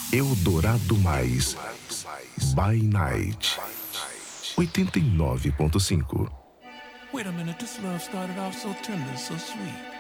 Eldorado Mais, by Night, 89.5. Wait a minute, this love started off so tender, so sweet.